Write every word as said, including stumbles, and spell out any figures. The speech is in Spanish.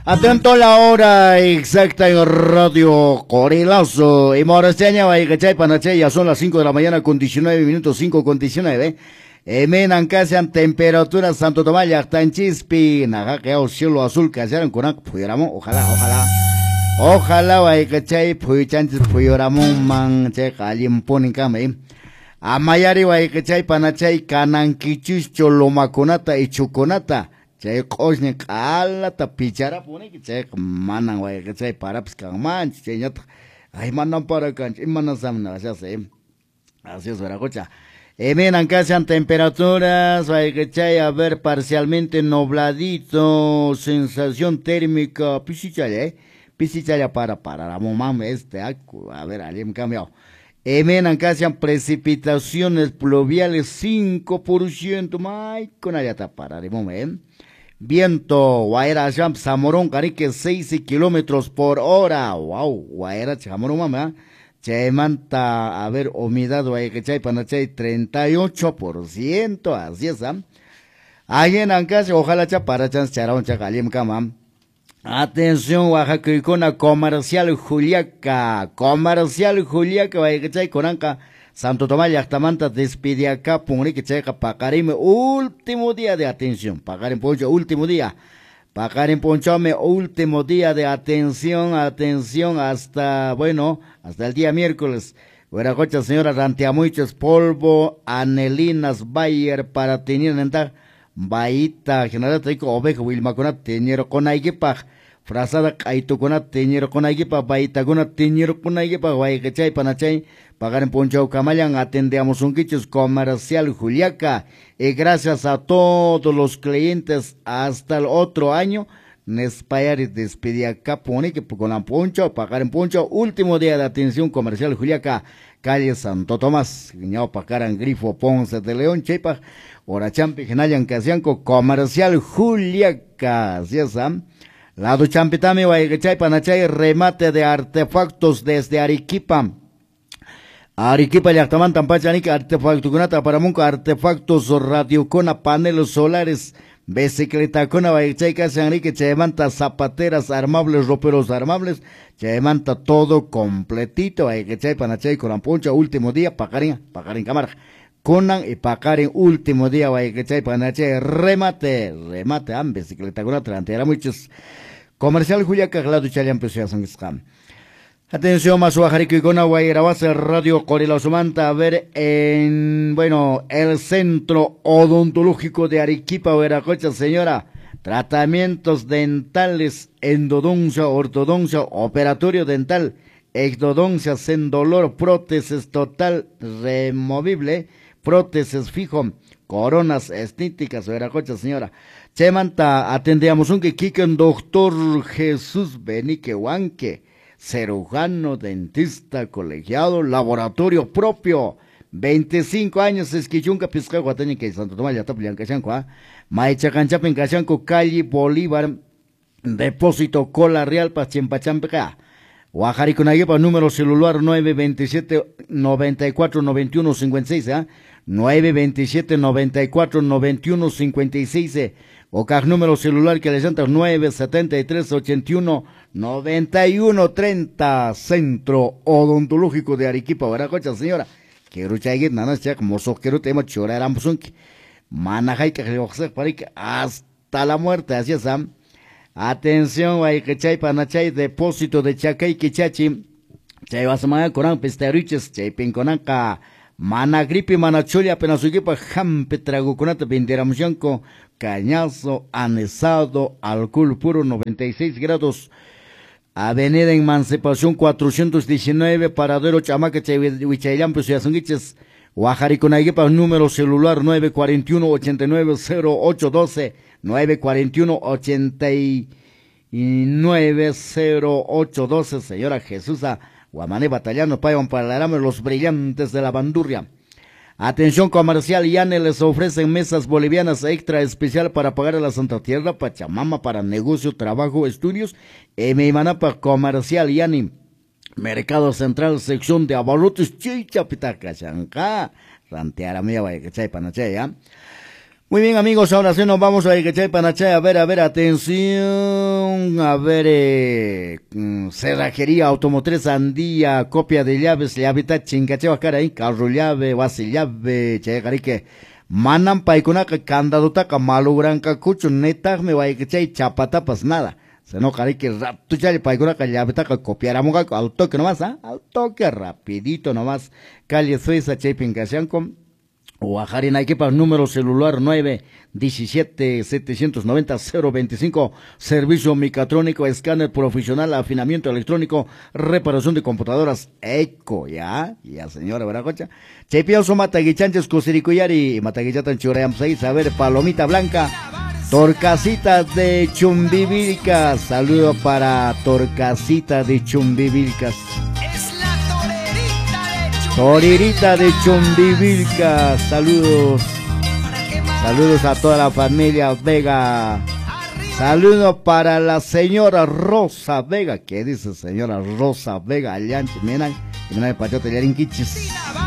Atento a la hora exacta en Radio Corilazo. Y Morasteña, Baigachay, Panachay, ya son las cinco de la mañana con diecinueve minutos, cinco con diecinueve. Emenan casean temperaturas Santo Tomás, Yactan Chispi, Najaqueo, cielo azul, casean con pudiéramos, ojalá, ojalá. Ojalá, Baigachay, Puychanchis, pudiéramos, man, che, Calimponin Kame. Amayari, Baigachay, Panachay, Cananquichis, Cholomaconata y Chuconata. Chay qosni q'alata pichara puniki chay manan wayqa chay parapas kanmanchik chayñataq ay manan para kanchik imanan samna ashasay así es veracocha. Eminan casan temperaturas wayqa chay a ver parcialmente nubladito, sensación térmica pisichaya eh pisichaya para para la momam este acu a ver alim cambiado. Eminan casan precipitaciones pluviales cinco por ciento may con allá para de momento. Viento, Guaira Jam, Zamorón, Carique, seis kilómetros por hora. Wow, Guaira, Chamorón, mamá. Chaimanta, a ver, humedad, Guayachay, Panachay, treinta y ocho por ciento. Así es, ¿ah? Ahí en Ancas, ojalá chaparachans, charón, chacalim, cama. Atención, Oaxaca, Icona, comercial Juliaca. Comercial Juliaca, Guayachay, Conanca. Santo Tomás Yactamanta despide acá, Pungrique Checa, Pacarime, último día de atención, pagar en Poncho, último día, pagar en Ponchome, último día de atención, atención, hasta, bueno, hasta el día miércoles. Hueracocha, señora, ranteamuchos, polvo, anelinas, Bayer, para tener en tal, Baita, general, Taico, Oveja, Wilmaconat, teñero con Aiguipaj, frazada, Kaituconat, teñero con Aiguipaj, Baitagonat, teñero con Aiguipaj, Guayachay, Panachay, pagar en Poncho Camayan, atendemos un quichos comercial Juliaca, y gracias a todos los clientes hasta el otro año, Nespayar y despedir acá, pone que con la Poncho, pagar en Poncho, último día de atención comercial Juliaca, calle Santo Tomás, guiñao pacaran Grifo Ponce de León, Chepa, Orachampi, Genayan Casianco, comercial Juliaca, así es, ¿ah? Lado Champitami, Guayachay, Panachay, remate de artefactos desde Arequipa. Arequipa, Yactamán, Tampachanica, artefacto Conata, Paramunca, artefactos radiocona, paneles solares, bicicleta cona, Baichay, Casanrique, Chemanta, zapateras armables, roperos armables, Chemanta, todo completito, Baichay, Panachay, Coramponcha, último día, Pacarín, Pacarín Cámara, Conan y Pacarín, último día, Baichay, Panachay, remate, remate, ah, bicicleta cona, trantera, muchos, comercial Juliaca, Glado Chalian, Preciación, Scam. Atención, más Oaxaca y Cona, Guairabasa, Radio Corilazo-Manta, a ver, en, bueno, el Centro Odontológico de Arequipa, Veracocha, señora, tratamientos dentales, endodoncia, ortodoncia, operatorio dental, exodoncia, sin dolor, prótesis total, removible, prótesis fijo, coronas estéticas, Veracocha, señora. Chemanta, atendíamos un que quiquen doctor Jesús Benique Huanque, cirujano, dentista, colegiado, laboratorio propio, veinticinco años, Esquichunca, Pisca, Guataña, que Santo Tomás, Yataplian, Cachanco, Maicha Canchapen, Cachanco, Calle Bolívar, Depósito Cola Real, Pachimpachampeca, Oaxariconayepa, número celular nueve veintisiete noventa y cuatro noventa y uno cincuenta y seis, ¿eh? nueve veintisiete noventa y cuatro noventa y uno cincuenta y seis, ¿eh? O cada número celular que le llanta nueve setenta y tres ochenta y uno noventa y uno treinta, Centro Odontológico de Arequipa, Veracocha, señora. Quiero chayguet, nanas, ya como sos quiero tema choraramos un manajay que para que hasta la muerte, así es, ¿ah? Atención, Guayachay, Panachay, depósito de Chacay, Kichachi, Chay Basamaya, Corán, Pestariches, Chay Pinconanca, Managripi, Manachulia, Penasuquipa, Jampe, Traguconata, Pinteramusianco, Cañazo, anesado, alcohol puro, noventa y seis grados, Avenida Emancipación cuatrocientos diecinueve, Paradero Chamaca, Huichayán, Pesuyasunguiches, Oaxariconayepa, número celular nueve cuarenta y uno ochenta y nueve cero ocho doce, nueve cuarenta y uno ochenta y nueve cero ocho doce, señora Jesús Guamané Batallano, Payan para los brillantes de la bandurria. Atención comercial, Yane les ofrecen mesas bolivianas extra especial para pagar a la Santa Tierra, Pachamama para negocio, trabajo, estudios, Emeimanapa comercial, Yane, Mercado Central, sección de abarrotes, Chicha, Pitaca, Chanca, Ranteara, Mía, Guayachay, Panachay, ¿ya? Muy bien, amigos, ahora sí nos vamos a Icachay Panachay. A ver, a ver, atención. A ver, eh, mm, cerrajería automotriz Andía, copia de llaves, llavita chingache ahí, carro llave, base llave, chayagarique. Manan paikunaka candadutaka malugranka kuchu neta me va a Icachay chapatapas nada. Se no carique rato ya le paikunaka llavita copiáramos al toque nomás, ¿ah? Al toque rapidito nomás. Calle Suiza, Chaypincasianco. Oaxaca, Naiquepa, número celular nueve diecisiete setecientos noventa cero veinticinco, servicio micatrónico, escáner profesional, afinamiento electrónico, reparación de computadoras, eco, ya, ya señora, ¿verdad, cocha? Chepioso, Mataguichanches, Cusiricuyari, Mataguichatan, Chuream seis, a ver, Palomita Blanca, Torcasitas de Chumbivilcas, saludo para Torcasitas de Chumbivilcas. Toririta de Chumbivilca, saludos, saludos a toda la familia Vega, saludos para la señora Rosa Vega, ¿qué dice señora Rosa Vega? Allá, miren, miren, pachote, ya